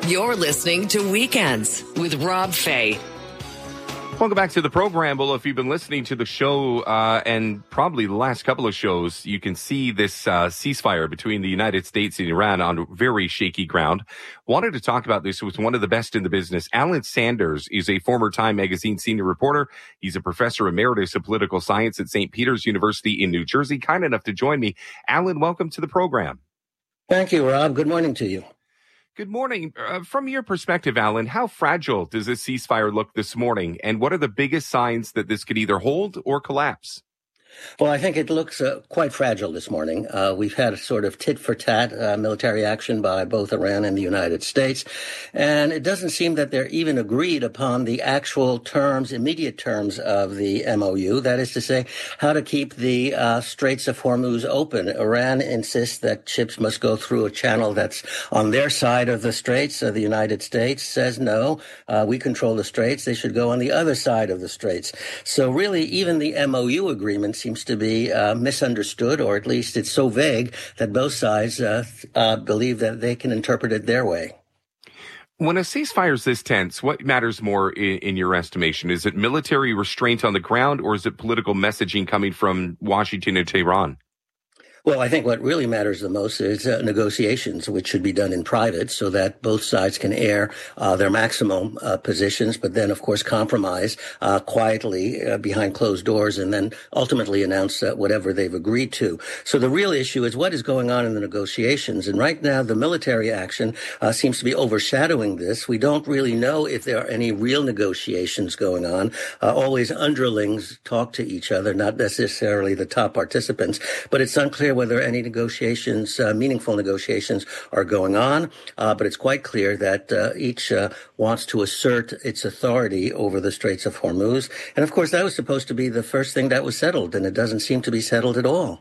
You're listening to Weekends with Rob Fay. Welcome back to the program. Well, if you've been listening to the show and probably the last couple of shows, you can see this ceasefire between the United States and Iran on very shaky ground. Wanted to talk about this with one of the best in the business. Alan Sanders is a former Time magazine senior reporter. He's a professor emeritus of political science at St. Peter's University in New Jersey. Kind enough to join me. Alan, welcome to the program. Thank you, Rob. Good morning to you. Good morning. From your perspective, Alan, how fragile does this ceasefire look this morning? And what are the biggest signs that this could either hold or collapse? Well, I think it looks quite fragile this morning. We've had a sort of tit-for-tat military action by both Iran and the United States, and it doesn't seem that they're even agreed upon the actual terms, immediate terms of the MOU, that is to say, how to keep the Straits of Hormuz open. Iran insists that ships must go through a channel that's on their side of the Straits. The United States says, no, we control the Straits. They should go on the other side of the Straits. So really, even the MOU agreement seems to be misunderstood, or at least it's so vague that both sides believe that they can interpret it their way. When a ceasefire is this tense, what matters more in your estimation? Is it military restraint on the ground, or is it political messaging coming from Washington and Tehran? Well, I think what really matters the most is negotiations, which should be done in private so that both sides can air their maximum positions, but then, of course, compromise quietly behind closed doors and then ultimately announce whatever they've agreed to. So the real issue is what is going on in the negotiations. And right now, the military action seems to be overshadowing this. We don't really know if there are any real negotiations going on. Always underlings talk to each other, not necessarily the top participants, but it's unclear whether any negotiations, meaningful negotiations, are going on. But it's quite clear that each wants to assert its authority over the Straits of Hormuz. And of course, that was supposed to be the first thing that was settled, and it doesn't seem to be settled at all.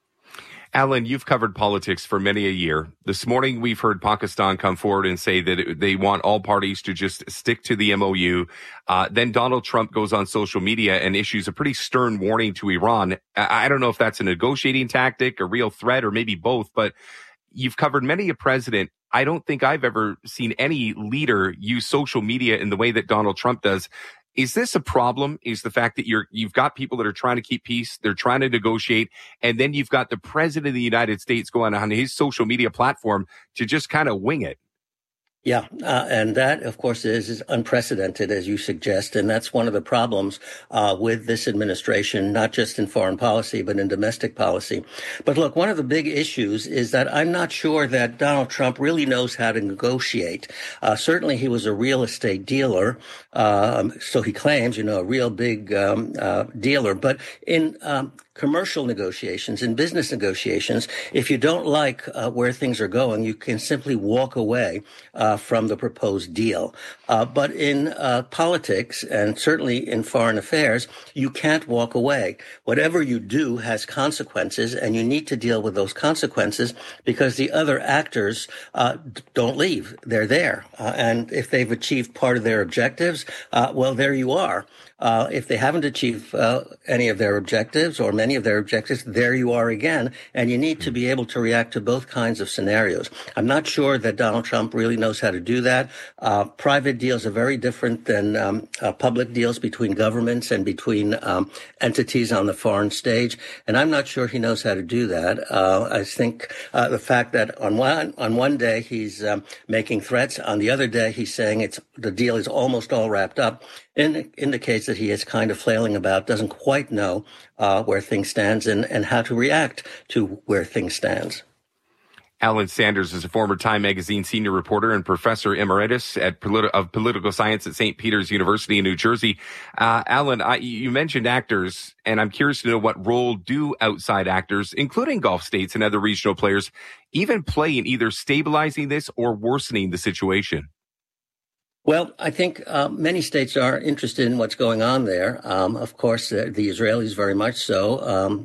Alan, you've covered politics for many a year. This morning, we've heard Pakistan come forward and say that they want all parties to just stick to the MOU. Then Donald Trump goes on social media and issues a pretty stern warning to Iran. I don't know if that's a negotiating tactic, a real threat, or maybe both, but you've covered many a president. I don't think I've ever seen any leader use social media in the way that Donald Trump does. Is this a problem? Is the fact that you've got people that are trying to keep peace, they're trying to negotiate, and then you've got the president of the United States going on his social media platform to just kind of wing it? Yeah, and that, of course, is unprecedented, as you suggest, and that's one of the problems with this administration, not just in foreign policy, but in domestic policy. But look, one of the big issues is that I'm not sure that Donald Trump really knows how to negotiate. Certainly, he was a real estate dealer, so he claims, a real big dealer. But in commercial negotiations, in business negotiations, if you don't like where things are going, you can simply walk away from the proposed deal. But in politics, and certainly in foreign affairs, you can't walk away. Whatever you do has consequences, and you need to deal with those consequences because the other actors don't leave. They're there. And if they've achieved part of their objectives, well, there you are. If they haven't achieved any of their objectives or many of their objectives, there you are again. And you need to be able to react to both kinds of scenarios. I'm not sure that Donald Trump really knows how to do that. Private deals are very different than public deals between governments and between entities on the foreign stage. And I'm not sure he knows how to do that. I think the fact that on one day he's making threats, on the other day he's saying the deal is almost all wrapped up, indicates that he is kind of flailing about, doesn't quite know where things stands and how to react to where things stands. Alan Sanders is a former Time magazine senior reporter and professor emeritus of political science at St. Peter's University in New Jersey. Alan, you mentioned actors, and I'm curious to know what role do outside actors, including Gulf states and other regional players, even play in either stabilizing this or worsening the situation? Well, I think many states are interested in what's going on there. Of course, the Israelis very much so,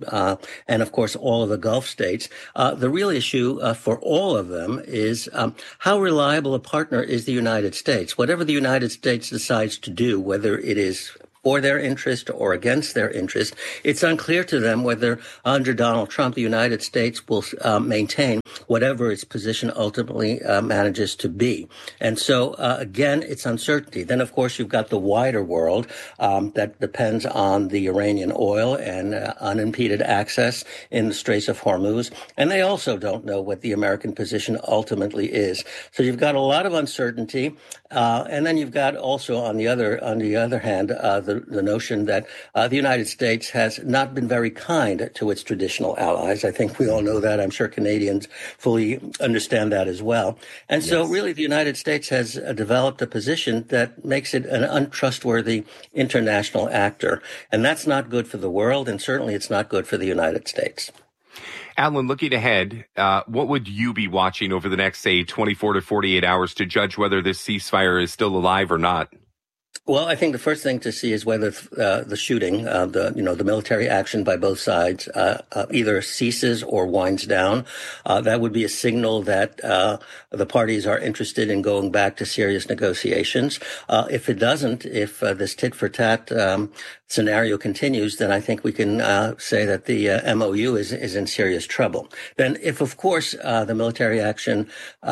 and of course, all of the Gulf states. The real issue for all of them is how reliable a partner is the United States. Whatever the United States decides to do, whether it is for their interest or against their interest, it's unclear to them whether under Donald Trump, the United States will maintain whatever its position ultimately manages to be. And so, again, it's uncertainty. Then, of course, you've got the wider world that depends on the Iranian oil and unimpeded access in the Straits of Hormuz. And they also don't know what the American position ultimately is. So you've got a lot of uncertainty. And then you've got also on the other hand, the notion that the United States has not been very kind to its traditional allies. I think we all know that. I'm sure Canadians fully understand that as well. And so really the United States has developed a position that makes it an untrustworthy international actor. And that's not good for the world, and certainly it's not good for the United States. Alan, looking ahead, what would you be watching over the next, say, 24 to 48 hours to judge whether this ceasefire is still alive or not? Well, I think the first thing to see is whether the shooting, the military action by both sides, either ceases or winds down. That would be a signal that the parties are interested in going back to serious negotiations. If it doesn't, if this tit for tat scenario continues, then I think we can say that the MOU is in serious trouble. Then, if of course the military action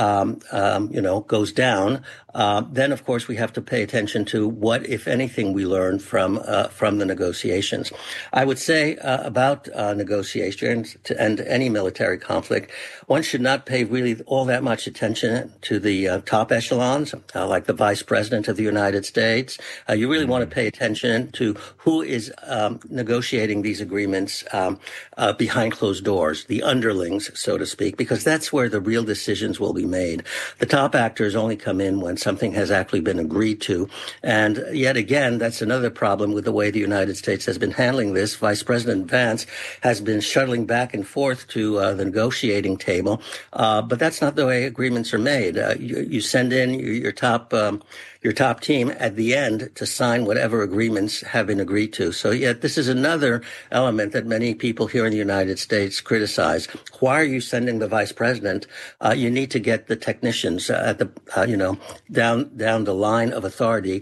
goes down, then of course we have to pay attention to what, if anything, we learn from the negotiations. I would say about negotiations to end any military conflict, one should not pay really all that much attention to the top echelons, like the Vice President of the United States. You really want to pay attention to who is negotiating these agreements behind closed doors, the underlings, so to speak, because that's where the real decisions will be made. The top actors only come in when something has actually been agreed to. And yet again, that's another problem with the way the United States has been handling this. Vice President Vance has been shuttling back and forth to the negotiating table. But that's not the way agreements are made. You send in your top team at the end to sign whatever agreements have been agreed to. So yet this is another element that many people here in the United States criticize. Why are you sending the vice president? You need to get the technicians at the, down the line of authority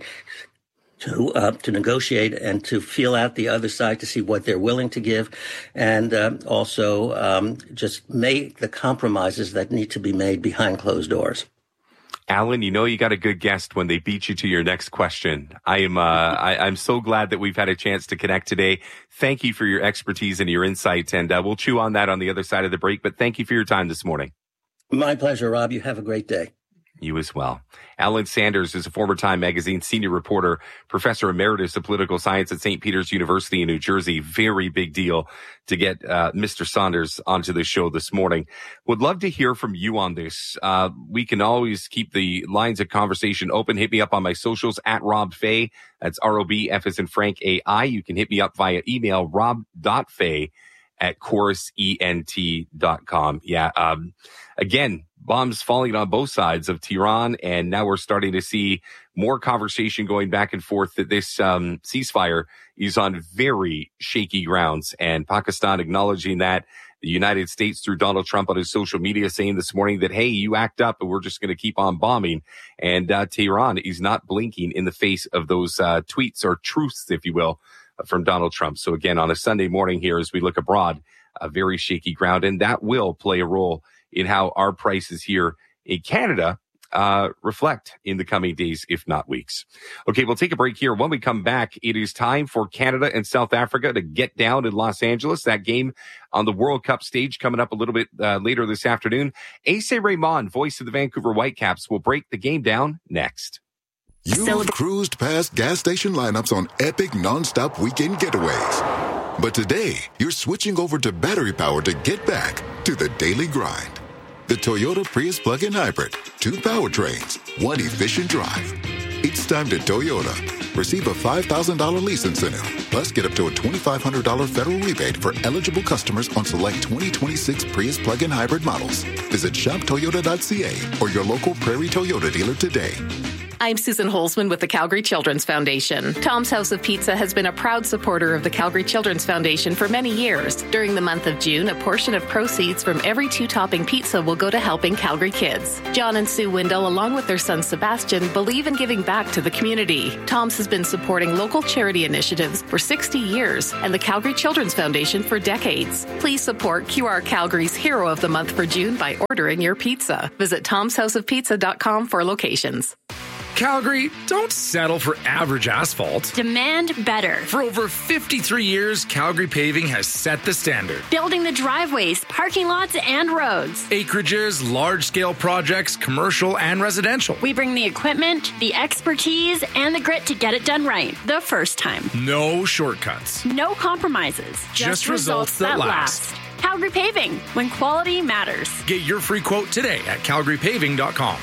to negotiate and to feel out the other side to see what they're willing to give, and also just make the compromises that need to be made behind closed doors. Alan, you got a good guest when they beat you to your next question. I'm so glad that we've had a chance to connect today. Thank you for your expertise and your insight, and we'll chew on that on the other side of the break. But thank you for your time this morning. My pleasure, Rob. You have a great day. You as well. Alan Sanders is a former Time Magazine senior reporter, professor emeritus of political science at St. Peter's University in New Jersey. Very big deal to get Mr. Sanders onto the show this morning. Would love to hear from you on this. We can always keep the lines of conversation open. Hit me up on my socials at Rob Fay. That's R-O-B, F as in Frank, A-I. You can hit me up via email, rob.fay@chorusent.com. Yeah. Again, bombs falling on both sides of Tehran, and now we're starting to see more conversation going back and forth that this ceasefire is on very shaky grounds, and Pakistan acknowledging that. The United States, through Donald Trump on his social media, saying this morning that, hey, you act up and we're just going to keep on bombing. And Tehran is not blinking in the face of those tweets or truths, if you will, from Donald Trump. So again, on a Sunday morning here, as we look abroad, a very shaky ground, and that will play a role in how our prices here in Canada reflect in the coming days, if not weeks. Okay, we'll take a break here. When we come back, it is time for Canada and South Africa to get down in Los Angeles. That game on the World Cup stage coming up a little bit later this afternoon. Ace Raymond, voice of the Vancouver Whitecaps, will break the game down next. You've cruised past gas station lineups on epic nonstop weekend getaways. But today, you're switching over to battery power to get back to the daily grind. The Toyota Prius Plug-in Hybrid. 2 powertrains, 1 efficient drive. It's time to Toyota. Receive a $5,000 lease incentive, plus get up to a $2,500 federal rebate for eligible customers on select 2026 Prius Plug-in Hybrid models. Visit shoptoyota.ca or your local Prairie Toyota dealer today. I'm Susan Holzman with the Calgary Children's Foundation. Tom's House of Pizza has been a proud supporter of the Calgary Children's Foundation for many years. During the month of June, a portion of proceeds from every 2-topping pizza will go to helping Calgary kids. John and Sue Windle, along with their son Sebastian, believe in giving back to the community. Tom's has been supporting local charity initiatives for 60 years and the Calgary Children's Foundation for decades. Please support QR Calgary's Hero of the Month for June by ordering your pizza. Visit tomshouseofpizza.com for locations. Calgary, don't settle for average asphalt. Demand better. For over 53 years, Calgary Paving has set the standard. Building the driveways, parking lots, and roads. Acreages, large-scale projects, commercial and residential. We bring the equipment, the expertise, and the grit to get it done right the first time. No shortcuts. No compromises. Just results that last. Calgary Paving, when quality matters. Get your free quote today at calgarypaving.com.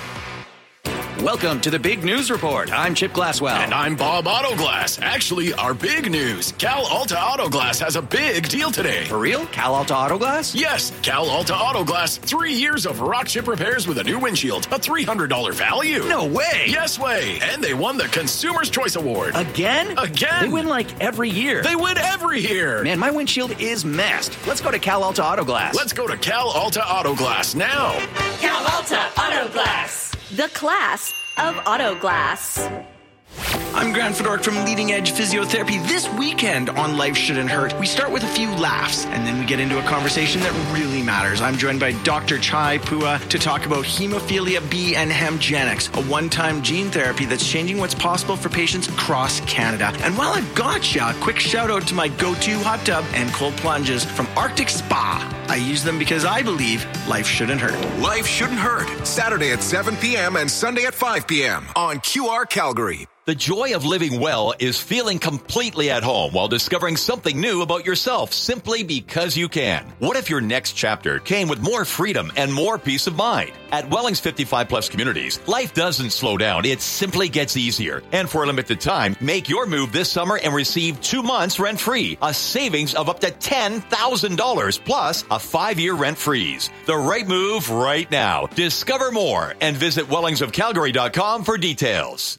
Welcome to the Big News Report. I'm Chip Glasswell. And I'm Bob Autoglass. Actually, our big news. Cal Alta Autoglass has a big deal today. For real? Cal Alta Autoglass? Yes, Cal Alta Autoglass. 3 years of rock chip repairs with a new windshield. A $300 value. No way. Yes way. And they won the Consumer's Choice Award. Again? Again. They win like every year. They win every year. Man, my windshield is messed. Let's go to Cal Alta Autoglass. Let's go to Cal Alta Autoglass now. Cal Alta Autoglass. The class of auto glass. I'm Grant Fedork from Leading Edge Physiotherapy. This weekend on Life Shouldn't Hurt, we start with a few laughs, and then we get into a conversation that really matters. I'm joined by Dr. Chai Pua to talk about hemophilia B and Hemgenix, a one-time gene therapy that's changing what's possible for patients across Canada. And while I've got you, a quick shout-out to my go-to hot tub and cold plunges from Arctic Spa. I use them because I believe life shouldn't hurt. Life Shouldn't Hurt, Saturday at 7 p.m. and Sunday at 5 p.m. on QR Calgary. The joy of living well is feeling completely at home while discovering something new about yourself simply because you can. What if your next chapter came with more freedom and more peace of mind? At Welling's 55 Plus Communities, life doesn't slow down. It simply gets easier. And for a limited time, make your move this summer and receive 2 months rent-free, a savings of up to $10,000 plus a 5-year rent freeze. The right move right now. Discover more and visit wellingsofcalgary.com for details.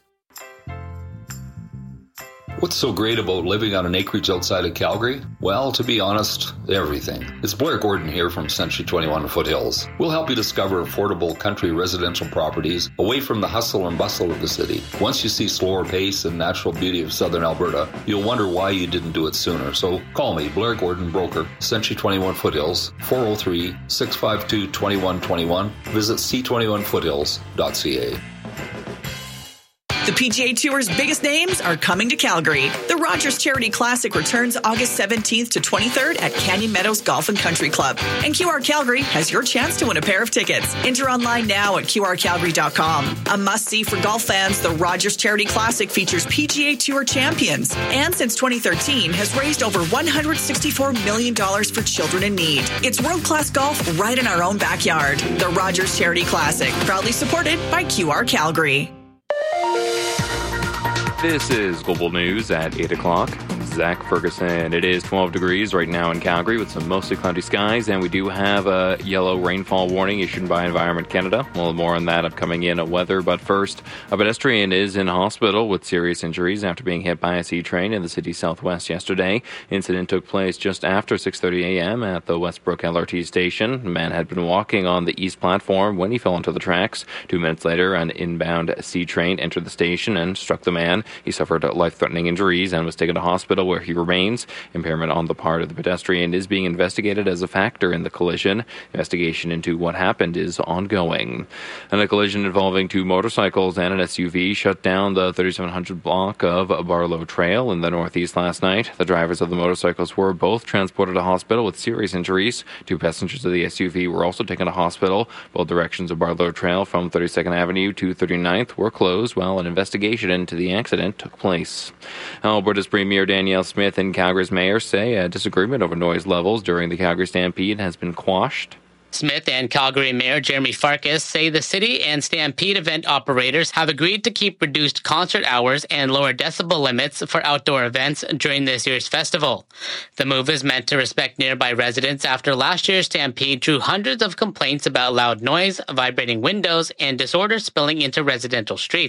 What's so great about living on an acreage outside of Calgary? Well, to be honest, everything. It's Blair Gordon here from Century 21 Foothills. We'll help you discover affordable country residential properties away from the hustle and bustle of the city. Once you see slower pace and natural beauty of southern Alberta, you'll wonder why you didn't do it sooner. So call me, Blair Gordon, broker, Century 21 Foothills, 403-652-2121. Visit c21foothills.ca. The PGA Tour's biggest names are coming to Calgary. The Rogers Charity Classic returns August 17th to 23rd at Canyon Meadows Golf and Country Club. And QR Calgary has your chance to win a pair of tickets. Enter online now at qrcalgary.com. A must-see for golf fans, the Rogers Charity Classic features PGA Tour champions. And since 2013, has raised over $164 million for children in need. It's world-class golf right in our own backyard. The Rogers Charity Classic, proudly supported by QR Calgary. This is Global News at 8 o'clock. Zach Ferguson. It is 12 degrees right now in Calgary with some mostly cloudy skies, and we do have a yellow rainfall warning issued by Environment Canada. We'll have more on that upcoming in weather, but first, a pedestrian is in hospital with serious injuries after being hit by a C train in the city southwest yesterday. Incident took place just after 6:30 a.m. at the Westbrook LRT station. The man had been walking on the east platform when he fell onto the tracks. 2 minutes later, an inbound C train entered the station and struck the man. He suffered life-threatening injuries and was taken to hospital where he remains. Impairment on the part of the pedestrian is being investigated as a factor in the collision. Investigation into what happened is ongoing. And a collision involving 2 motorcycles and an SUV shut down the 3700 block of Barlow Trail in the northeast last night. The drivers of the motorcycles were both transported to hospital with serious injuries. 2 passengers of the SUV were also taken to hospital. Both directions of Barlow Trail from 32nd Avenue to 39th were closed while an investigation into the accident took place. Alberta's Premier Danielle Smith and Calgary's mayor say a disagreement over noise levels during the Calgary Stampede has been quashed. Smith and Calgary Mayor Jeremy Farkas say the city and Stampede event operators have agreed to keep reduced concert hours and lower decibel limits for outdoor events during this year's festival. The move is meant to respect nearby residents after last year's Stampede drew hundreds of complaints about loud noise, vibrating windows, and disorder spilling into residential streets.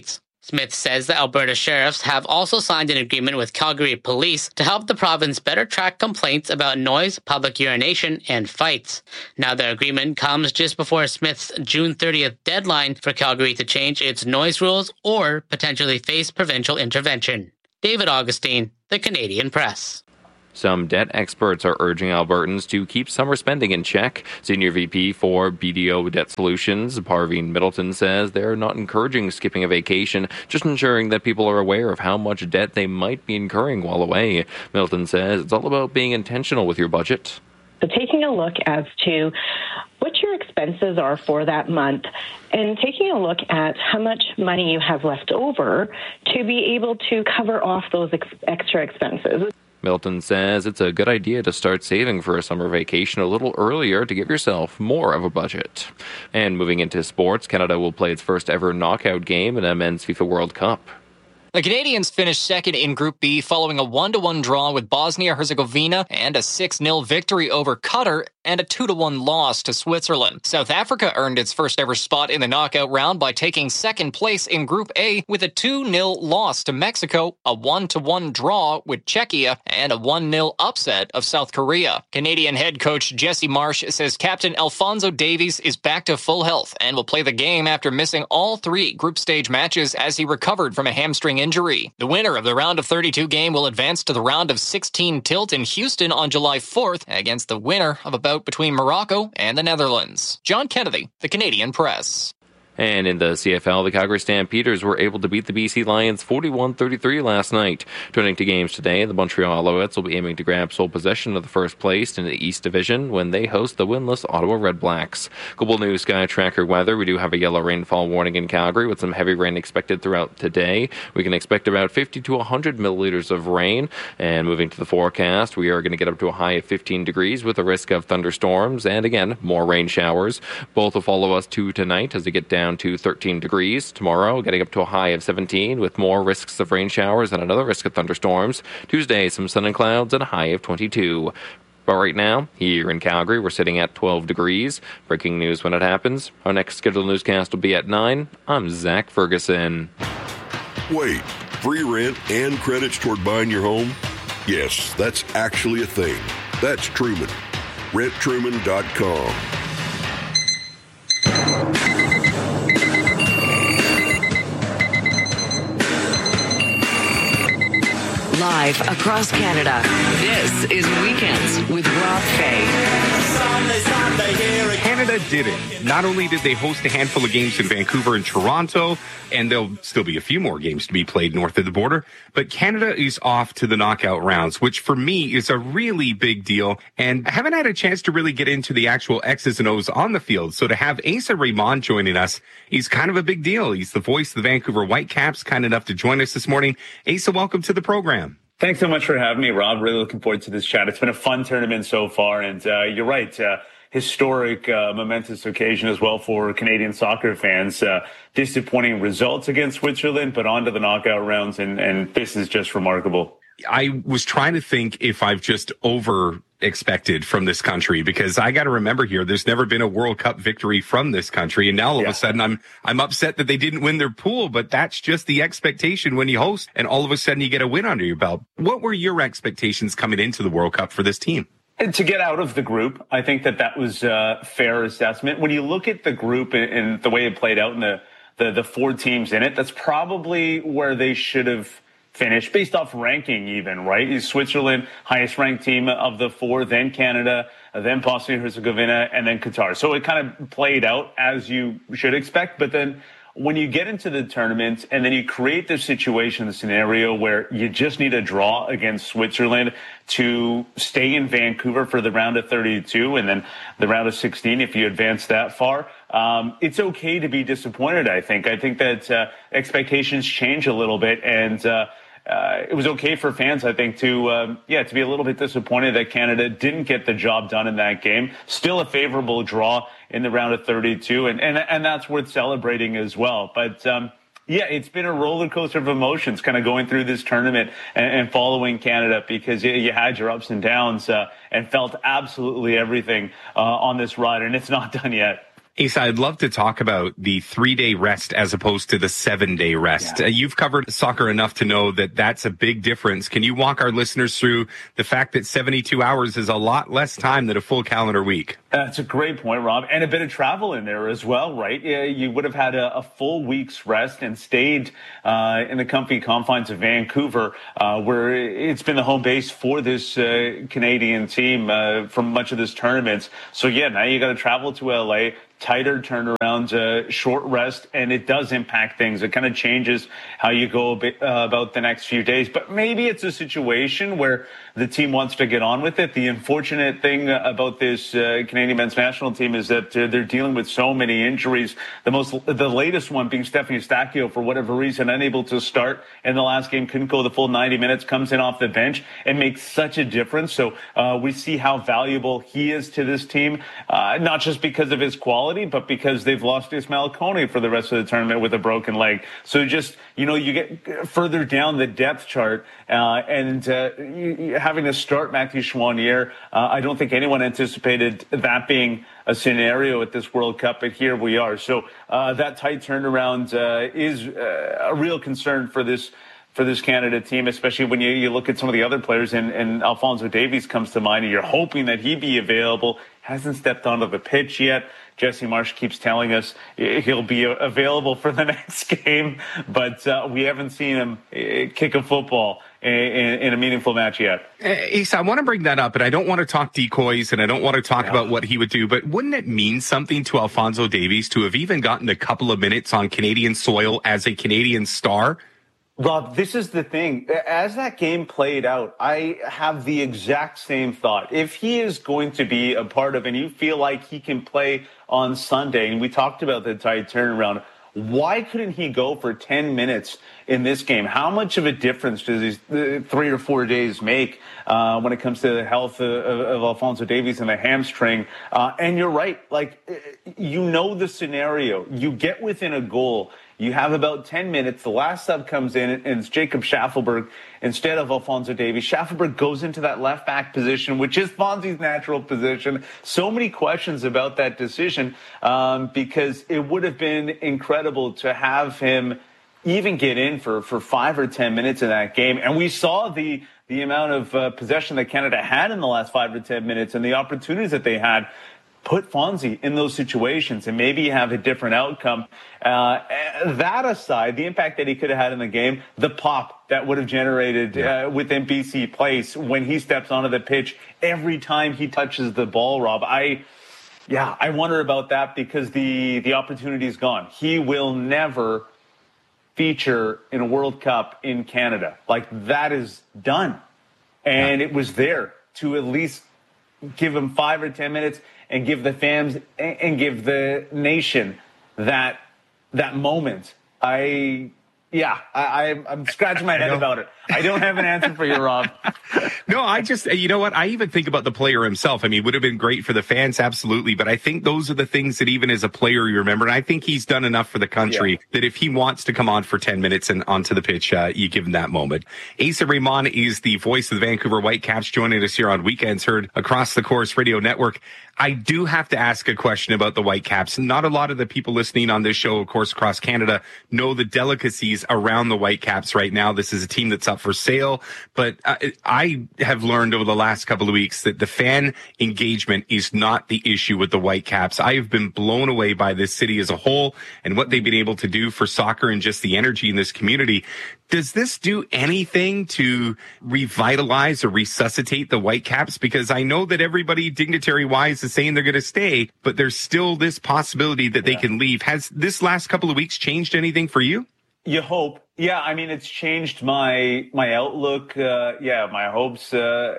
Smith says the Alberta Sheriffs have also signed an agreement with Calgary Police to help the province better track complaints about noise, public urination, and fights. Now the agreement comes just before Smith's June 30th deadline for Calgary to change its noise rules or potentially face provincial intervention. David Augustine, The Canadian Press. Some debt experts are urging Albertans to keep summer spending in check. Senior VP for BDO Debt Solutions, Parveen Middleton, says they're not encouraging skipping a vacation, just ensuring that people are aware of how much debt they might be incurring while away. Middleton says it's all about being intentional with your budget. So taking a look as to what your expenses are for that month and taking a look at how much money you have left over to be able to cover off those extra expenses. Milton says it's a good idea to start saving for a summer vacation a little earlier to give yourself more of a budget. And moving into sports, Canada will play its first ever knockout game in a men's FIFA World Cup. The Canadians finished second in Group B following a 1-1 draw with Bosnia-Herzegovina and a 6-0 victory over Qatar and a 2-1 loss to Switzerland. South Africa earned its first ever spot in the knockout round by taking second place in Group A with a 2-0 loss to Mexico, a 1-1 draw with Czechia, and a 1-0 upset of South Korea. Canadian head coach Jesse Marsh says Captain Alphonso Davies is back to full health and will play the game after missing all 3 group stage matches as he recovered from a hamstring injury. The winner of the round of 32 game will advance to the round of 16 tilt in Houston on July 4th against the winner of a bout between Morocco and the Netherlands. John Kennedy, The Canadian Press. And in the CFL, the Calgary Stampeders were able to beat the BC Lions 41-33 last night. Turning to games today, the Montreal Alouettes will be aiming to grab sole possession of the first place in the East Division when they host the winless Ottawa Redblacks. Global News Sky Tracker weather, we do have a yellow rainfall warning in Calgary with some heavy rain expected throughout today. We can expect about 50 to 100 milliliters of rain. And moving to the forecast, we are going to get up to a high of 15 degrees with a risk of thunderstorms and, again, more rain showers. Both will follow us to tonight as we get down to 13 degrees. Tomorrow, getting up to a high of 17 with more risks of rain showers and another risk of thunderstorms. Tuesday, some sun and clouds and a high of 22. But right now, here in Calgary, we're sitting at 12 degrees. Breaking news when it happens. Our next scheduled newscast will be at 9. I'm Zach Ferguson. Wait, free rent and credits toward buying your home? Yes, that's actually a thing. That's Truman. RentTruman.com. Live across Canada, this is Weekends with Rob Fay. Canada did it. Not only did they host a handful of games in Vancouver and Toronto, and there'll still be a few more games to be played north of the border, but Canada is off to the knockout rounds, which for me is a really big deal. And I haven't had a chance to really get into the actual X's and O's on the field. So to have Asa Raymond joining us, he's kind of a big deal. He's the voice of the Vancouver Whitecaps, kind enough to join us this morning. Asa, welcome to the program. Thanks so much for having me, Rob. Really looking forward to this chat. It's been a fun tournament so far, and you're right. Historic, momentous occasion as well for Canadian soccer fans. Disappointing results against Switzerland, but on to the knockout rounds, and this is just remarkable. I was trying to think if I've just over-expected from this country, because I got to remember here, there's never been a World Cup victory from this country, and now all of a sudden I'm upset that they didn't win their pool, but that's just the expectation when you host, and all of a sudden you get a win under your belt. What were your expectations coming into the World Cup for this team? To get out of the group, I think that was a fair assessment. When you look at the group and the way it played out and the 4 teams in it, that's probably where they should have finished based off ranking even, right? Switzerland, highest ranked team of the 4, then Canada, then Bosnia-Herzegovina, and then Qatar. So it kind of played out as you should expect, but then when you get into the tournament and then you create this situation, the scenario where you just need a draw against Switzerland to stay in Vancouver for the round of 32 and then the round of 16, if you advance that far, it's okay to be disappointed, I think. I think that expectations change a little bit, and it was okay for fans, I think, to be a little bit disappointed that Canada didn't get the job done in that game. Still a favorable draw in the round of 32, and that's worth celebrating as well. But it's been a roller coaster of emotions kind of going through this tournament and following Canada, because you had your ups and downs and felt absolutely everything on this ride, and it's not done yet. Asa, I'd love to talk about the 3-day rest as opposed to the 7-day rest. Yeah. You've covered soccer enough to know that that's a big difference. Can you walk our listeners through the fact that 72 hours is a lot less time than a full calendar week? That's a great point, Rob. And a bit of travel in there as well, right? You would have had a full week's rest and stayed in the comfy confines of Vancouver, where it's been the home base for this Canadian team for much of this tournament. So, yeah, now you got to travel to LA. Tighter turnaround, short rest, and it does impact things. It kind of changes how you go about the next few days. But maybe it's a situation where the team wants to get on with it. The unfortunate thing about this Canadian men's national team is that they're dealing with so many injuries. The latest one being Stephanie Stacchio, for whatever reason, unable to start in the last game, couldn't go the full 90 minutes, comes in off the bench and makes such a difference. So we see how valuable he is to this team, not just because of his quality, but because they've lost Ismail Kone for the rest of the tournament with a broken leg. So just, you get further down the depth chart and having to start Matthew Choinière. I don't think anyone anticipated that being a scenario at this World Cup, but here we are. So that tight turnaround is a real concern for this Canada team, especially when you look at some of the other players, and Alphonso Davies comes to mind, and you're hoping that he be available. Hasn't stepped onto the pitch yet. Jesse Marsh keeps telling us he'll be available for the next game, but we haven't seen him kick a football in a meaningful match yet. Asa, I want to bring that up, and I don't want to talk decoys, and I don't want to talk about what he would do, but wouldn't it mean something to Alphonso Davies to have even gotten a couple of minutes on Canadian soil as a Canadian star? Rob, this is the thing. As that game played out, I have the exact same thought. If he is going to be a part of, and you feel like he can play on Sunday, and we talked about the tight turnaround, why couldn't he go for 10 minutes in this game? How much of a difference does these 3 or 4 days make when it comes to the health of Alphonso Davies and the hamstring? And you're right. The scenario. You get within a goal. You have about 10 minutes. The last sub comes in, and it's Jacob Schaffelberg instead of Alphonso Davies. Schaffelberg goes into that left back position, which is Fonzie's natural position. So many questions about that decision because it would have been incredible to have him even get in for 5 or 10 minutes in that game. And we saw the amount of possession that Canada had in the last 5 or 10 minutes and the opportunities that they had. Put Fonzie in those situations and maybe you have a different outcome. That aside, the impact that he could have had in the game, the pop that would have generated within BC Place when he steps onto the pitch every time he touches the ball, Rob. I wonder about that because the opportunity is gone. He will never feature in a World Cup in Canada. That is done. And it was there to at least give him 5 or 10 minutes and give the fans and give the nation that moment. I'm scratching my head about it. I don't have an answer for you, Rob. No, you know what? I even think about the player himself. I mean, would have been great for the fans, absolutely. But I think those are the things that even as a player you remember. And I think he's done enough for the country that if he wants to come on for 10 minutes and onto the pitch, you give him that moment. Asa Raymond is the voice of the Vancouver Whitecaps, joining us here on Weekends Heard across the Corus Radio Network. I do have to ask a question about the Whitecaps. Not a lot of the people listening on this show, of course, across Canada, know the delicacies around the Whitecaps right now. This is a team that's up for sale, but I have learned over the last couple of weeks that the fan engagement is not the issue with the Whitecaps. I have been blown away by this city as a whole and what they've been able to do for soccer and just the energy in this community. Does this do anything to revitalize or resuscitate the Whitecaps? Because I know that everybody dignitary-wise is saying they're going to stay, but there's still this possibility that they can leave. Has this last couple of weeks changed anything for you? You hope. Yeah, I mean, it's changed my outlook, my hopes,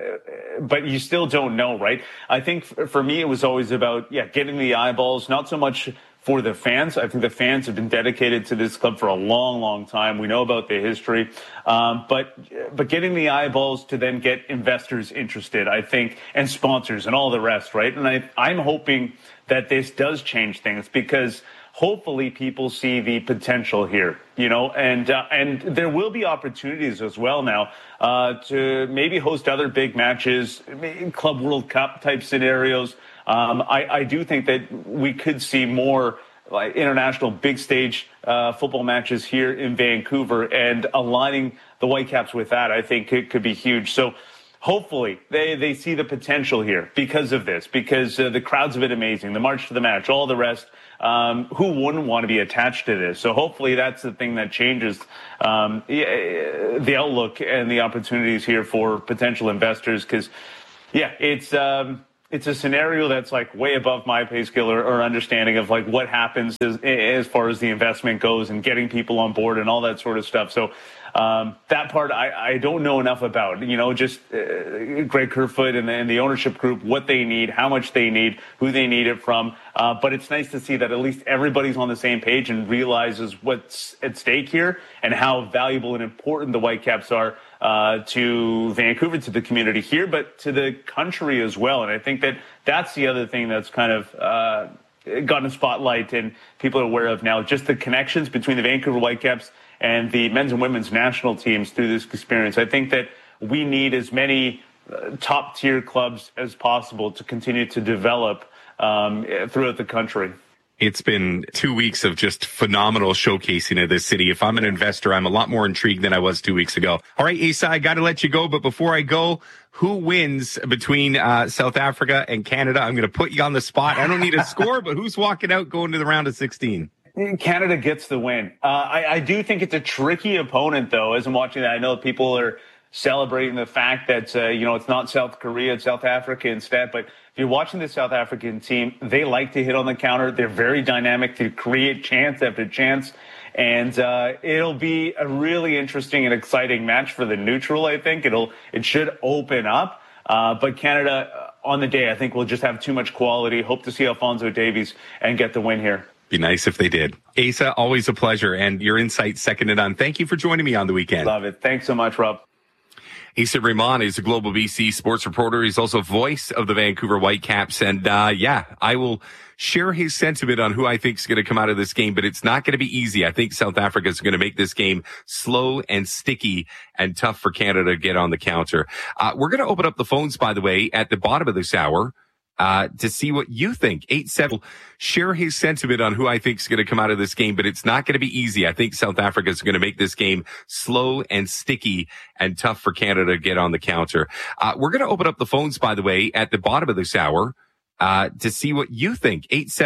but you still don't know, right? I think for me, it was always about, getting the eyeballs, not so much for the fans. I think the fans have been dedicated to this club for a long, long time. We know about the history, but getting the eyeballs to then get investors interested, I think, and sponsors and all the rest, right? And I'm hoping that this does change things because hopefully people see the potential here, and there will be opportunities as well now to maybe host other big matches, Club World Cup type scenarios. I do think that we could see more like international big stage football matches here in Vancouver, and aligning the Whitecaps with that, I think it could be huge. So hopefully they see the potential here because of this, because the crowds have been amazing, the march to the match, all the rest. Who wouldn't want to be attached to this? So hopefully that's the thing that changes the outlook and the opportunities here for potential investors, because it's a scenario that's like way above my pay scale or understanding of like what happens as far as the investment goes and getting people on board and all that sort of stuff. So that part I don't know enough about, just Greg Kerfoot and the ownership group, what they need, how much they need, who they need it from. But it's nice to see that at least everybody's on the same page and realizes what's at stake here and how valuable and important the Whitecaps are to Vancouver, to the community here, but to the country as well. And I think that that's the other thing that's kind of gotten a spotlight and people are aware of now, just the connections between the Vancouver Whitecaps and the men's and women's national teams through this experience. I think that we need as many top-tier clubs as possible to continue to develop throughout the country. It's been 2 weeks of just phenomenal showcasing of this city. If I'm an investor, I'm a lot more intrigued than I was 2 weeks ago. All right, Asa, I got to let you go. But before I go, who wins between South Africa and Canada? I'm going to put you on the spot. I don't need a score, but who's walking out going to the round of 16? Canada gets the win. I do think it's a tricky opponent, though. As I'm watching that, I know people are celebrating the fact that, it's not South Korea, it's South Africa instead. But if you're watching the South African team, they like to hit on the counter. They're very dynamic to create chance after chance. And it'll be a really interesting and exciting match for the neutral, I think. It should open up. But Canada, on the day, I think will just have too much quality. Hope to see Alphonso Davies and get the win here. Be nice if they did. Asa, always a pleasure. And your insight second to none. Thank you for joining me on the weekend. Love it. Thanks so much, Rob. Asa Raymond is a Global BC sports reporter. He's also voice of the Vancouver Whitecaps. And I will share his sentiment on who I think is going to come out of this game, but it's not going to be easy. I think South Africa is going to make this game slow and sticky and tough for Canada to get on the counter. We're going to open up the phones, by the way, at the bottom of this hour. To see what you think. 8-7. Share his sentiment on who I think is going to come out of this game, but it's not going to be easy. I think South Africa is going to make this game slow and sticky and tough for Canada to get on the counter. We're going to open up the phones, by the way, at the bottom of this hour. To see what you think.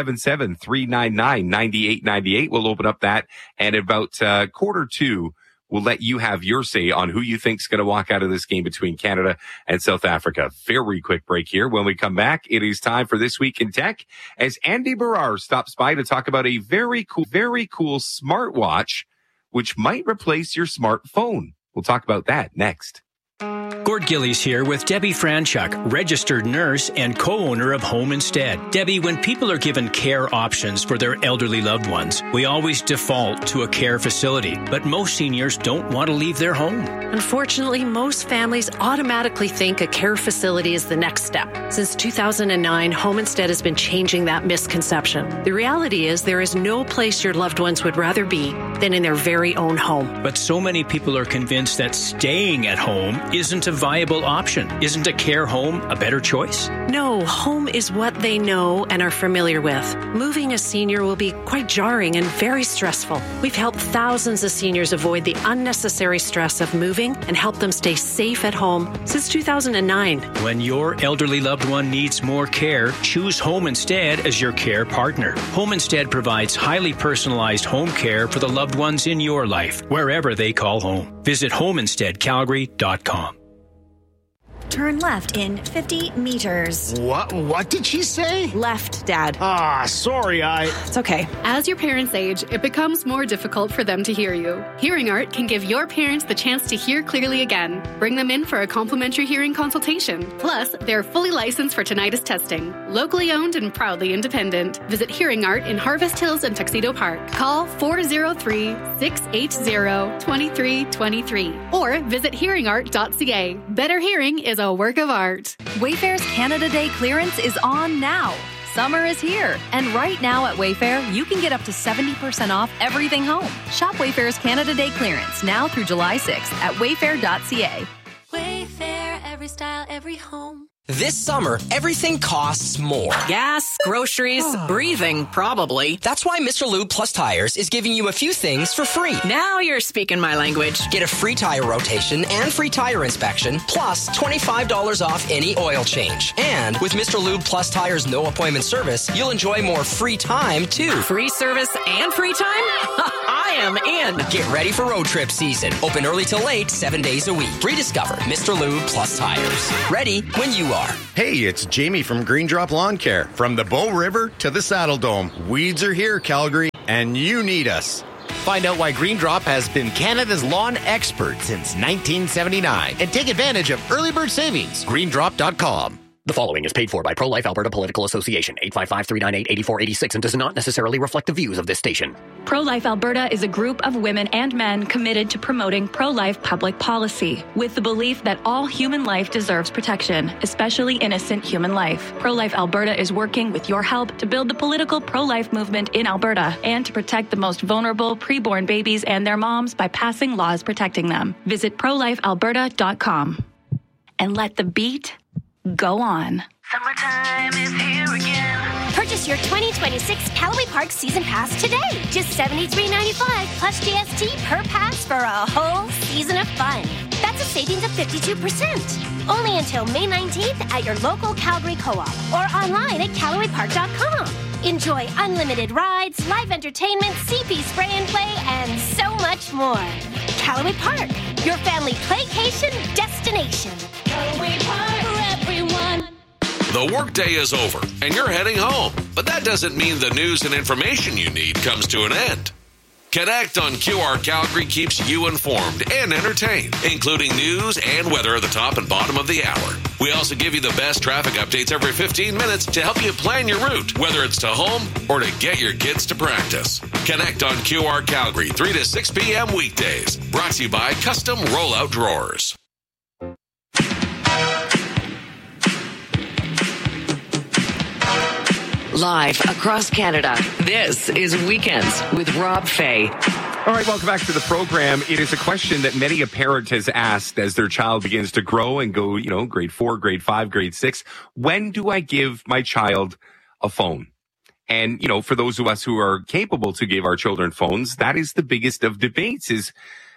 877-399-9898. We'll open up that, and about quarter two, we'll let you have your say on who you think is going to walk out of this game between Canada and South Africa. Very quick break here. When we come back, it is time for This Week in Tech as Andy Barrar stops by to talk about a very cool smartwatch, which might replace your smartphone. We'll talk about that next. Gord Gillies here with Debbie Franchuk, registered nurse and co-owner of Home Instead. Debbie, when people are given care options for their elderly loved ones, we always default to a care facility, but most seniors don't want to leave their home. Unfortunately, most families automatically think a care facility is the next step. Since 2009, Home Instead has been changing that misconception. The reality is there is no place your loved ones would rather be than in their very own home. But so many people are convinced that staying at home isn't a viable option. Isn't a care home a better choice? No, home is what they know and are familiar with. Moving a senior will be quite jarring and very stressful. We've helped thousands of seniors avoid the unnecessary stress of moving and help them stay safe at home since 2009. When your elderly loved one needs more care, choose Home Instead as your care partner. Home Instead provides highly personalized home care for the loved ones in your life, wherever they call home. Visit homeinsteadcalgary.com. Turn left in 50 meters. What did she say? Left, Dad. Sorry, It's okay. As your parents age, it becomes more difficult for them to hear you. Hearing Art can give your parents the chance to hear clearly again. Bring them in for a complimentary hearing consultation. Plus, they're fully licensed for tinnitus testing. Locally owned and proudly independent. Visit Hearing Art in Harvest Hills and Tuxedo Park. Call 403-680-2323 or visit hearingart.ca. Better hearing is a work of art. Wayfair's Canada Day clearance is on now. Summer is here, and right now at Wayfair, you can get up to 70% off everything home. Shop Wayfair's Canada Day clearance now through July 6th at wayfair.ca. Wayfair, every style, every home. This summer, everything costs more. Gas, groceries, breathing, probably. That's why Mr. Lube Plus Tires is giving you a few things for free. Now you're speaking my language. Get a free tire rotation and free tire inspection, plus $25 off any oil change. And with Mr. Lube Plus Tires no appointment service, you'll enjoy more free time, too. Free service and free time? I am in. Get ready for road trip season. Open early till late, 7 days a week. Rediscover Mr. Lube Plus Tires. Ready when you are. Hey, it's Jamie from Green Drop Lawn Care. From the Bow River to the Saddle Dome, weeds are here, Calgary, and you need us. Find out why Green Drop has been Canada's lawn expert since 1979 and take advantage of early bird savings. GreenDrop.com. The following is paid for by Pro-Life Alberta Political Association, 855-398-8486, and does not necessarily reflect the views of this station. Pro-Life Alberta is a group of women and men committed to promoting pro-life public policy, with the belief that all human life deserves protection, especially innocent human life. Pro-Life Alberta is working with your help to build the political pro-life movement in Alberta and to protect the most vulnerable preborn babies and their moms by passing laws protecting them. Visit prolifealberta.com and let the beat go on. Summertime is here again. Purchase your 2026 Callaway Park Season Pass today. Just $73.95 plus GST per pass for a whole season of fun. That's a savings of 52%. Only until May 19th at your local Calgary Co-op or online at CallawayPark.com. Enjoy unlimited rides, live entertainment, CP spray and play, and so much more. Callaway Park, your family playcation destination. Callaway Park for everyone. The workday is over and you're heading home, but that doesn't mean the news and information you need comes to an end. Connect on QR Calgary keeps you informed and entertained, including news and weather at the top and bottom of the hour. We also give you the best traffic updates every 15 minutes to help you plan your route, whether it's to home or to get your kids to practice. Connect on QR Calgary, 3 to 6 p.m. weekdays. Brought to you by Custom Rollout Drawers. Live across Canada, this is Weekends with Rob Fay. All right, welcome back to the program. It is a question that many a parent has asked as their child begins to grow and go, grade 4, grade 5, grade 6. When do I give my child a phone? And, for those of us who are capable to give our children phones, that is the biggest of debates is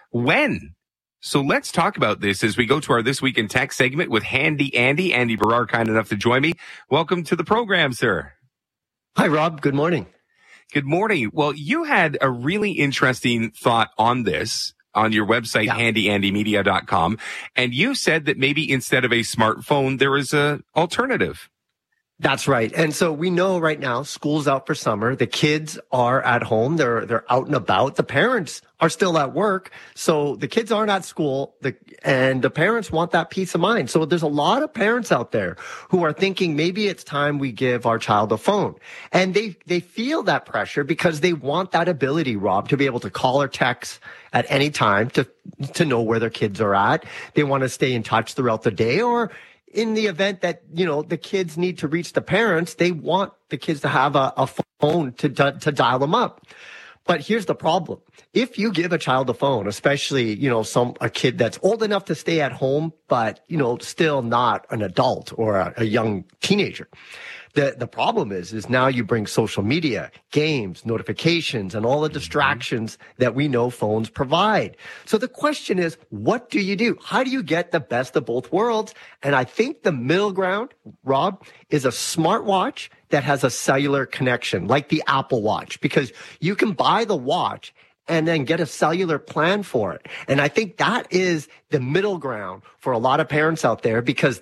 when. So let's talk about this as we go to our This Week in Tech segment with Handy Andy. Andy Barrar, kind enough to join me. Welcome to the program, sir. Hi, Rob. Good morning. Good morning. Well, you had a really interesting thought on this on your website, handyandymedia.com, and you said that maybe instead of a smartphone, there is an alternative. That's right. And so we know right now, school's out for summer. The kids are at home. They're out and about. The parents are still at work. So the kids aren't at school and the parents want that peace of mind. So there's a lot of parents out there who are thinking maybe it's time we give our child a phone. And they feel that pressure because they want that ability, Rob, to be able to call or text at any time to know where their kids are at. They want to stay in touch throughout the day, or in the event that, the kids need to reach the parents, they want the kids to have a phone to dial them up. But here's the problem. If you give a child a phone, especially, a kid that's old enough to stay at home, but, still not an adult or a young teenager, the problem is now you bring social media, games, notifications, and all the distractions that we know phones provide. So the question is, what do you do? How do you get the best of both worlds? And I think the middle ground, Rob, is a smartwatch that has a cellular connection, like the Apple Watch, because you can buy the watch and then get a cellular plan for it. And I think that is the middle ground for a lot of parents out there, because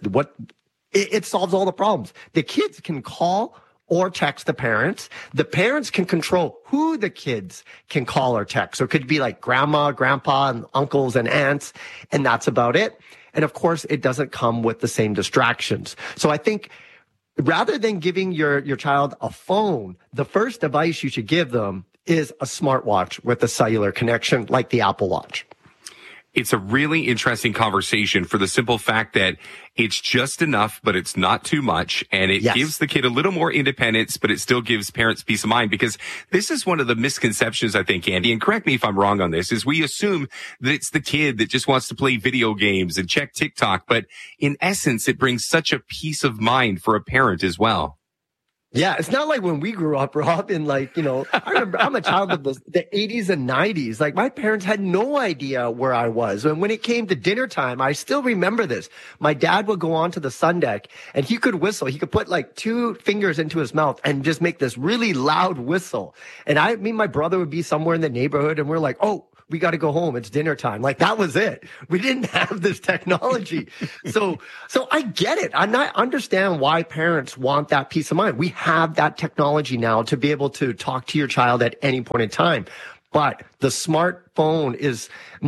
it solves all the problems. The kids can call or text the parents. The parents can control who the kids can call or text. So it could be like grandma, grandpa, and uncles and aunts, and that's about it. And of course, it doesn't come with the same distractions. So I think rather than giving your child a phone, the first device you should give them is a smartwatch with a cellular connection like the Apple Watch. It's a really interesting conversation for the simple fact that it's just enough, but it's not too much. And it gives the kid a little more independence, but it still gives parents peace of mind, because this is one of the misconceptions, I think, Andy, and correct me if I'm wrong on this, is we assume that it's the kid that just wants to play video games and check TikTok. But in essence, it brings such a peace of mind for a parent as well. Yeah, it's not like when we grew up, Rob, in I remember I'm a child of the 80s and 90s. Like, my parents had no idea where I was. And when it came to dinner time, I still remember this. My dad would go onto the sun deck and he could whistle. He could put like 2 fingers into his mouth and just make this really loud whistle. And me and my brother would be somewhere in the neighborhood and we're like, oh, we got to go home. It's dinner time. Like, that was it. We didn't have this technology. So I get it. I understand why parents want that peace of mind. We have that technology now to be able to talk to your child at any point in time. But the smartphone is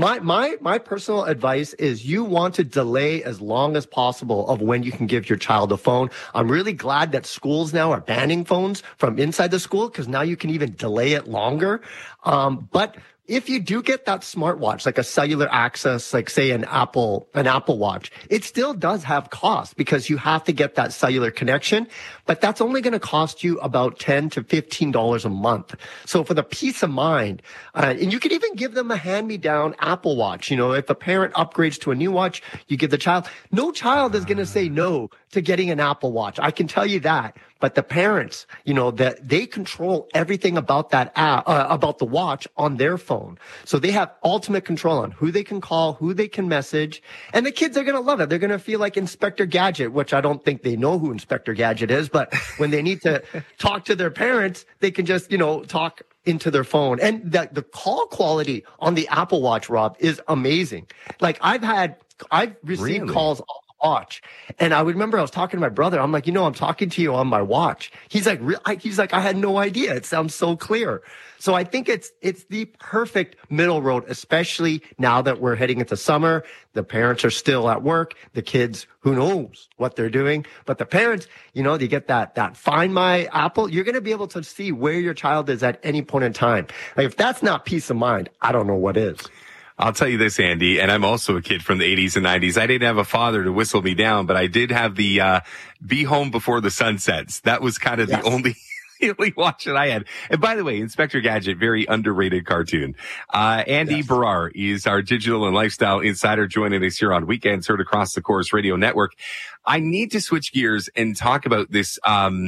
my personal advice is you want to delay as long as possible of when you can give your child a phone. I'm really glad that schools now are banning phones from inside the school, because now you can even delay it longer. But if you do get that smartwatch, like a cellular access, like say an Apple Watch, it still does have cost because you have to get that cellular connection, but that's only going to cost you about $10 to $15 a month. So for the peace of mind, and you can even give them a hand-me-down Apple Watch. If a parent upgrades to a new watch, you give the child. No child is going to say no to getting an Apple Watch. I can tell you that. But the parents, that they control everything about that app, about the watch on their phone. So they have ultimate control on who they can call, who they can message. And the kids are going to love it. They're going to feel like Inspector Gadget, which I don't think they know who Inspector Gadget is. But when they need to talk to their parents, they can just, talk into their phone. And the call quality on the Apple Watch, Rob, is amazing. Like, I've received calls on the watch, and I remember I was talking to my brother. I'm like, I'm talking to you on my watch. He's like, I had no idea. It sounds so clear. So I think it's the perfect middle road, especially now that we're heading into summer. The parents are still at work. The kids, who knows what they're doing. But the parents, you get that Find My Apple. You're going to be able to see where your child is at any point in time. Like, if that's not peace of mind, I don't know what is. I'll tell you this, Andy, and I'm also a kid from the 80s and 90s. I didn't have a father to whistle me down, but I did have the Be Home Before the Sun Sets. That was kind of the only watch that I had. And by the way, Inspector Gadget, very underrated cartoon. Andy Barrar is our digital and lifestyle insider, joining us here on Weekends, heard across the Corus Radio Network. I need to switch gears and talk about this.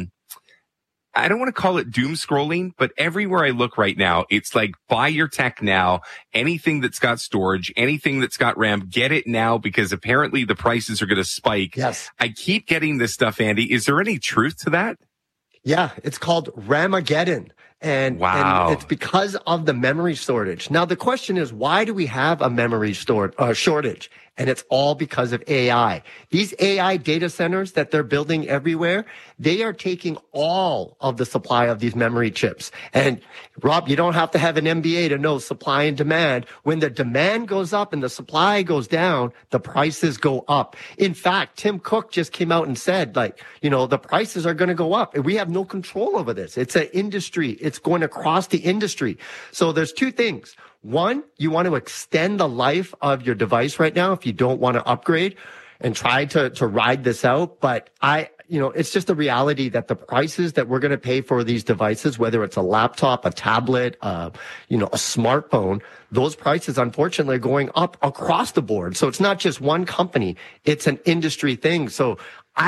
I don't want to call it doom scrolling, but everywhere I look right now, it's like, buy your tech now. Anything that's got storage, anything that's got RAM, get it now, because apparently the prices are going to spike. Yes. I keep getting this stuff, Andy. Is there any truth to that? Yeah, it's called Ramageddon. And it's because of the memory shortage. Now, the question is, why do we have a memory shortage? And it's all because of AI. These AI data centers that they're building everywhere, they are taking all of the supply of these memory chips. And Rob, you don't have to have an MBA to know supply and demand. When the demand goes up and the supply goes down, the prices go up. In fact, Tim Cook just came out and said, the prices are going to go up. And we have no control over this. It's an industry. It's going across the industry. So there's 2 things. One, you want to extend the life of your device right now if you don't want to upgrade and try to ride this out. But it's just a reality that the prices that we're going to pay for these devices, whether it's a laptop, a tablet, a smartphone, those prices, unfortunately, are going up across the board. So it's not just one company. It's an industry thing. So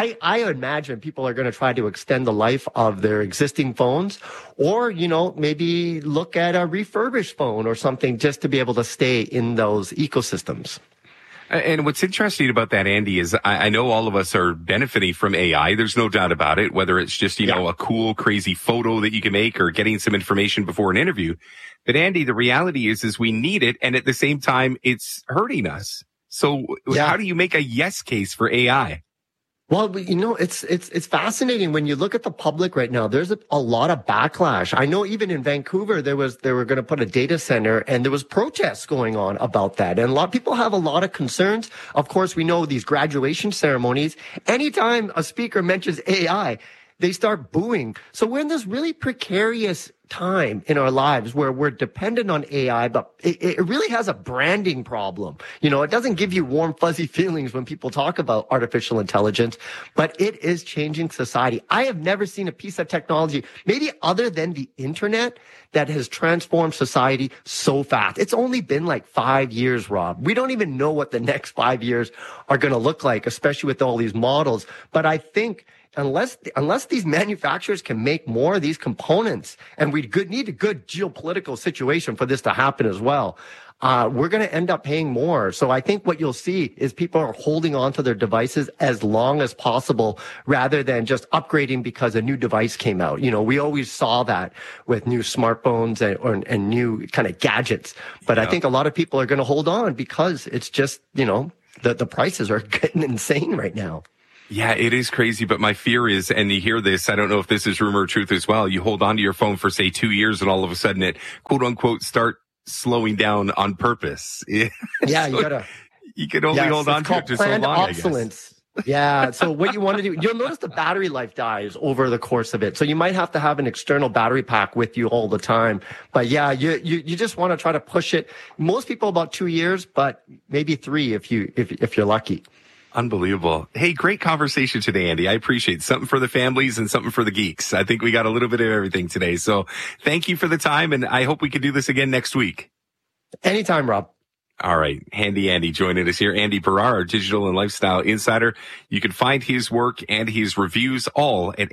I imagine people are going to try to extend the life of their existing phones, or, maybe look at a refurbished phone or something just to be able to stay in those ecosystems. And what's interesting about that, Andy, is I know all of us are benefiting from AI. There's no doubt about it, whether it's just, a cool, crazy photo that you can make or getting some information before an interview. But Andy, the reality is we need it. And at the same time, it's hurting us. So how do you make a yes case for AI? Well, it's fascinating when you look at the public right now. There's a lot of backlash. I know even in Vancouver, they were going to put a data center, and there was protests going on about that. And a lot of people have a lot of concerns. Of course, we know these graduation ceremonies. Anytime a speaker mentions AI, they start booing. So we're in this really precarious time in our lives where we're dependent on AI, but it really has a branding problem. You know, it doesn't give you warm, fuzzy feelings when people talk about artificial intelligence, but it is changing society. I have never seen a piece of technology, maybe other than the internet, that has transformed society so fast. It's only been like 5 years, Rob. We don't even know what the next 5 years are going to look like, especially with all these models. But I think unless these manufacturers can make more of these components, and we need a good geopolitical situation for this to happen as well, we're going to end up paying more. So I think what you'll see is people are holding on to their devices as long as possible rather than just upgrading because a new device came out. You know, we always saw that with new smartphones and new kind of gadgets. But I think a lot of people are going to hold on because it's just, you know, the prices are getting insane right now. Yeah, it is crazy, but my fear is, and you hear this, I don't know if this is rumor or truth as well, you hold on to your phone for, say, 2 years, and all of a sudden it, quote unquote, start slowing down on purpose. Yeah, so you can only hold on to it for so long, obsolescence. I guess. Yeah, so what you want to do, you'll notice the battery life dies over the course of it. So you might have to have an external battery pack with you all the time. But yeah, you just want to try to push it. Most people about 2 years, but maybe 3 if you're lucky. Unbelievable. Hey, great conversation today, Andy. I appreciate it. Something for the families and something for the geeks. I think we got a little bit of everything today. So thank you for the time, and I hope we can do this again next week. Anytime, Rob. All right. Handy Andy joining us here. Andy Baryer, our digital and lifestyle insider. You can find his work and his reviews all at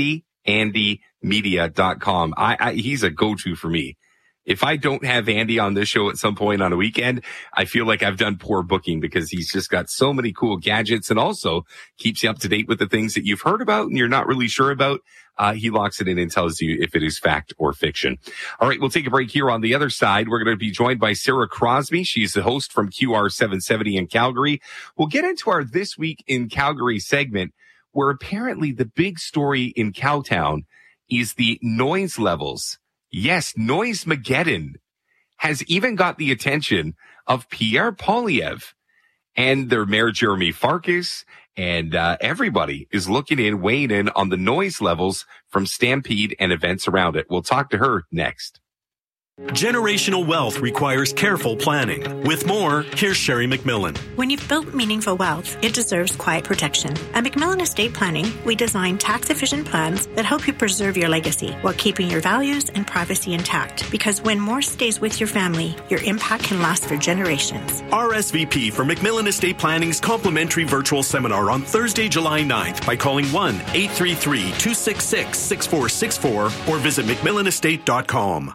handyandymedia.com. He's a go-to for me. If I don't have Andy on this show at some point on a weekend, I feel like I've done poor booking because he's just got so many cool gadgets and also keeps you up to date with the things that you've heard about and you're not really sure about. He locks it in and tells you if it is fact or fiction. All right, we'll take a break here. On the other side, we're going to be joined by Sarah Crosby. She's the host from QR770 in Calgary. We'll get into our This Week in Calgary segment, where apparently the big story in Cowtown is the noise levels. Yes, Noisemageddon has even got the attention of Pierre Poilievre and their mayor, Jeremy Farkas, and everybody is looking in, weighing in on the noise levels from Stampede and events around it. We'll talk to her next. Generational wealth requires careful planning. With more, here's Sherry McMillan. When you've built meaningful wealth, it deserves quiet protection. At McMillan Estate Planning, we design tax-efficient plans that help you preserve your legacy while keeping your values and privacy intact. Because when more stays with your family, your impact can last for generations. RSVP for McMillan Estate Planning's complimentary virtual seminar on Thursday, July 9th by calling 1-833-266-6464 or visit McMillanestate.com.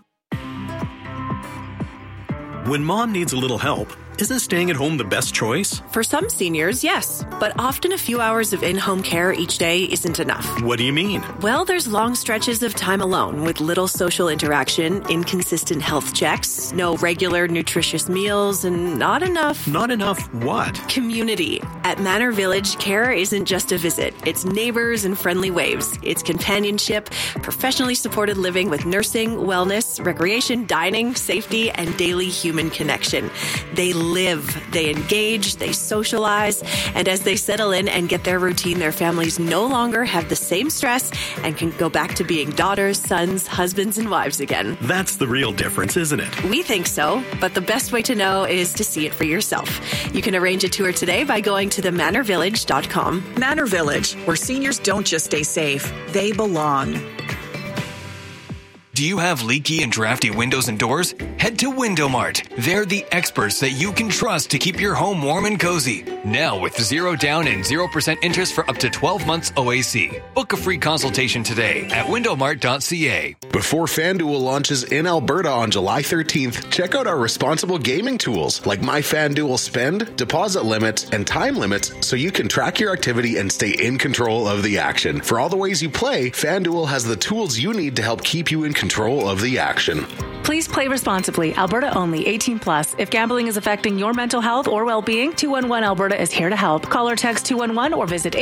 When mom needs a little help, isn't staying at home the best choice? For some seniors, yes. But often a few hours of in-home care each day isn't enough. What do you mean? Well, there's long stretches of time alone with little social interaction, inconsistent health checks, no regular nutritious meals, and not enough... Not enough what? Community. At Manor Village, care isn't just a visit. It's neighbors and friendly waves. It's companionship, professionally supported living with nursing, wellness, recreation, dining, safety, and daily human connection. They live, they engage, they socialize, and as they settle in and get their routine, their families no longer have the same stress and can go back to being daughters, sons, husbands, and wives again. That's the real difference, isn't it? We think so, but the best way to know is to see it for yourself. You can arrange a tour today by going to themanorvillage.com. Manor Village, where seniors don't just stay safe, they belong. Do you have leaky and drafty windows and doors? Head to WindowMart. They're the experts that you can trust to keep your home warm and cozy. Now with 0 down and 0% interest for up to 12 months OAC. Book a free consultation today at windowmart.ca. Before FanDuel launches in Alberta on July 13th, check out our responsible gaming tools like My FanDuel Spend, deposit limits, and time limits so you can track your activity and stay in control of the action. For all the ways you play, FanDuel has the tools you need to help keep you in control of the action. Please play responsibly. Alberta only. 18 plus. If gambling is affecting your mental health or well-being, 211 Alberta is here to help. Call or text 211 or visit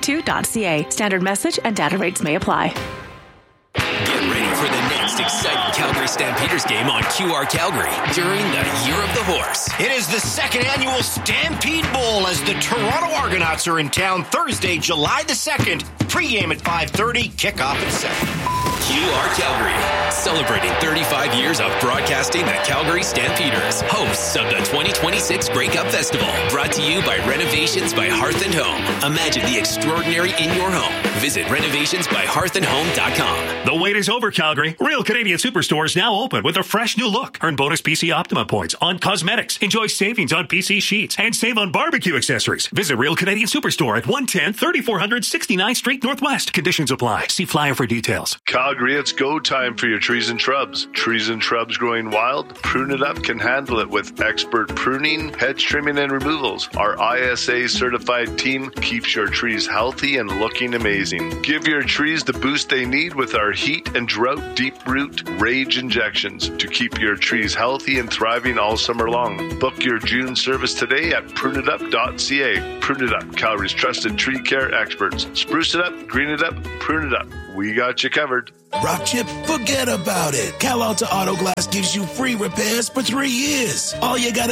ab.22.ca. Standard message and data rates may apply. Get ready for the next exciting Calgary Stampeders game on QR Calgary during the Year of the Horse. It is the second annual Stampede Bowl as the Toronto Argonauts are in town Thursday, July the 2nd. Pre-game at 5:30, kickoff at 7. QR Calgary, celebrating 35 years of broadcasting the Calgary Stampeders, hosts of the 2026 Grey Cup Festival, brought to you by Renovations by Hearth and Home. Imagine the extraordinary in your home. Visit renovationsbyhearthandhome.com. The wait is over, Calgary. Real Canadian Superstore is now open with a fresh new look. Earn bonus PC Optima points on cosmetics. Enjoy savings on PC sheets and save on barbecue accessories. Visit Real Canadian Superstore at 110 3400 69th Street Northwest. Conditions apply. See flyer for details. Calgary, it's go time for your trees and shrubs. Trees and shrubs growing wild? Prune It Up can handle it with expert pruning, hedge trimming, and removals. Our ISA certified team keeps your trees healthy and looking amazing. Give your trees the boost they need with our heat and drought deep root rage injections to keep your trees healthy and thriving all summer long. Book your June service today at pruneitup.ca. Prune It Up, Calgary's trusted tree care experts. Spruce it up, green it up, prune it up. We got you covered. Rock Chip, forget about it. Cal Alta Auto Glass gives you free repairs for 3 years. All you gotta